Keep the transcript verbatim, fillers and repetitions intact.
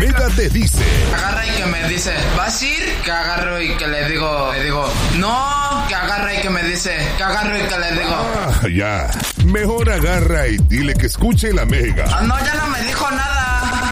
Mega te dice. Agarra y que me dice, ¿vas a ir? Que agarro y que le digo, le digo, no, que agarra y que me dice, que agarro y que le digo. Ah, ya. Mejor agarra y dile que escuche la Mega. Ah, no, ya no me dijo nada.